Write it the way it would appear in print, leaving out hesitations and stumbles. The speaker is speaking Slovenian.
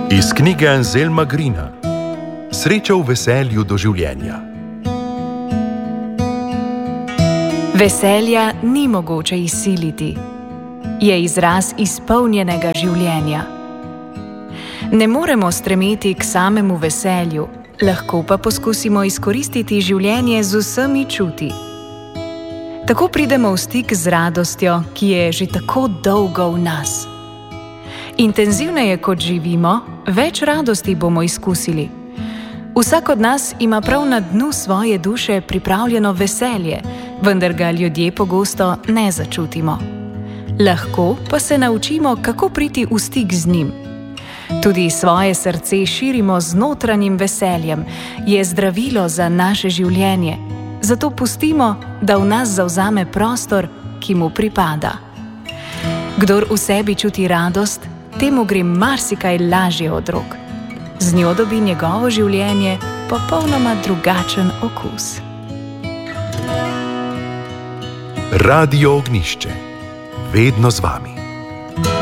Iz knjige Anselma Greena Sreča v veselju do življenja. Veselja ni mogoče izsiliti. Je izraz izpolnjenega življenja. Ne moremo stremeti k samemu veselju, lahko pa poskusimo izkoristiti življenje z vsemi čuti. Tako pridemo v stik z radostjo, ki je že tako dolgo v nas. Intenzivneje kot živimo, več radosti bomo izkusili. Vsak od nas ima prav na dnu svoje duše pripravljeno veselje, vendar ga ljudje pogosto ne začutimo. Lahko pa se naučimo, kako priti v stik z njim. Tudi svoje srce širimo z notranjim veseljem, je zdravilo za naše življenje. Zato pustimo, da v nas zavzame prostor, ki mu pripada. Kdor v sebi čuti radost, temu gre marsikaj lažje od rok. Z njo dobi njegovo življenje popolnoma drugačen okus. Radio Ognjišče. Vedno z vami.